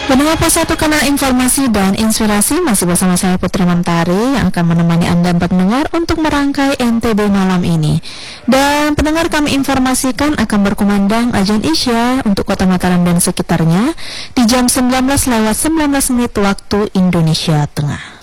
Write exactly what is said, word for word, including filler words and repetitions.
Pendengar Pos satu Kanal Informasi dan Inspirasi, masih bersama saya Putri Mentari yang akan menemani Anda pendengar untuk merangkai N T B malam ini. Dan pendengar, kami informasikan akan berkumandang azan Isya untuk Kota Mataram dan sekitarnya di jam sembilan belas lewat sembilan belas menit waktu Indonesia Tengah.